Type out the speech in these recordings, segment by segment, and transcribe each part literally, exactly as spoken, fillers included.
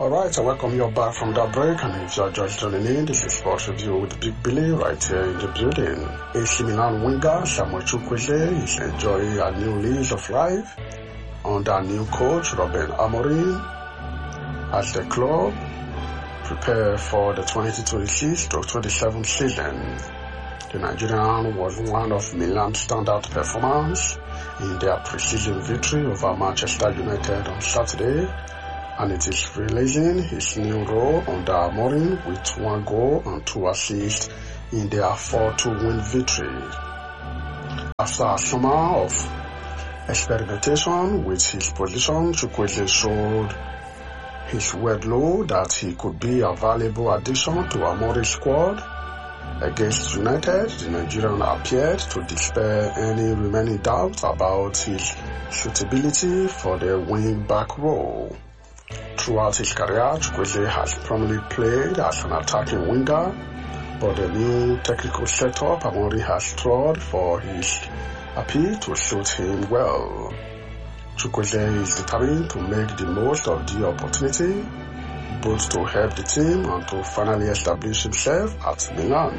Alright, I welcome you back from that break, and if you are just joining in, this is Sports Review with Big Billy right here in the building. A C Milan winger Samuel Chukwueze is enjoying a new lease of life under new coach Ruben Amorim as the club prepare for the twenty twenty-six to twenty-seven season. The Nigerian was one of Milan's standout performers in their pre-season victory over Manchester United on Saturday, and it is releasing his new role under Amorim with one goal and two assists in their four two win victory. After a summer of experimentation with his position, Chukwueze showed his workload that he could be a valuable addition to Amorim's squad. Against United, the Nigerian appeared to dispel any remaining doubt about his suitability for the wing-back role. Throughout his career, Chukwueze has primarily played as an attacking winger, but the new technical setup Amorim has trod for his appeal to suit him well. Chukwueze is determined to make the most of the opportunity, both to help the team and to finally establish himself at Milan.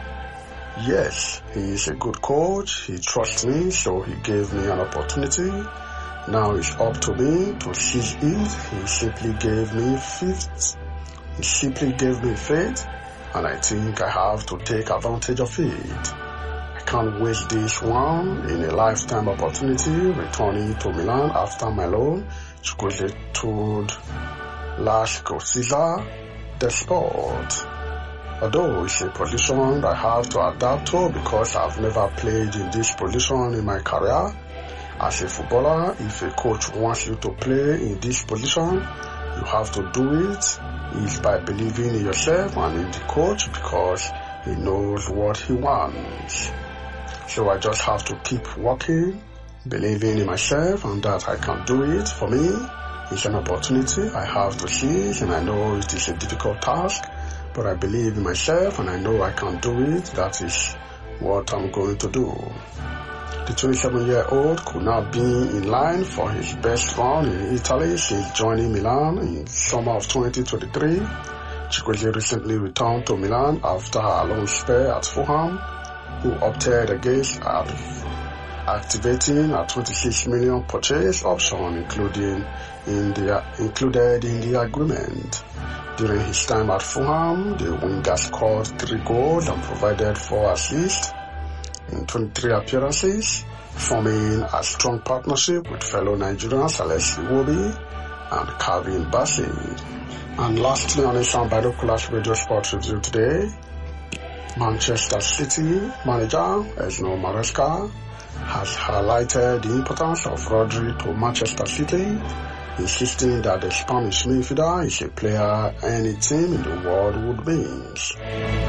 Yes, he is a good coach, he trusts me, so he gave me an opportunity. Now it's up to me to seize it. He simply gave me faith. He simply gave me faith, and I think I have to take advantage of it. I can't waste this one in a lifetime opportunity returning to Milan after my loan, Chukwueze told La Gazzetta dello Sport. Although it's a position I have to adapt to because I've never played in this position in my career. As a footballer, if a coach wants you to play in this position, you have to do it. It's by believing in yourself and in the coach because he knows what he wants. So I just have to keep working, believing in myself and that I can do it. For me, it's an opportunity I have to seize, and I know it is a difficult task, but I believe in myself and I know I can do it. That is what I'm going to do. The twenty-seven-year-old could now be in line for his best run in Italy since joining Milan in summer of twenty twenty-three. Chukwueze recently returned to Milan after her loan spell at Fulham, who opted against activating a twenty-six million purchase option including in the, included in the agreement. During his time at Fulham, the winger scored three goals and provided four assists in twenty-three appearances, forming a strong partnership with fellow Nigerians Alex Iwobi and Calvin Bassey. And lastly, on a Sound Binoculars Radio Sports Review today, Manchester City manager Enzo Maresca has highlighted the importance of Rodri to Manchester City, insisting that the Spanish midfielder is a player any team in the world would win.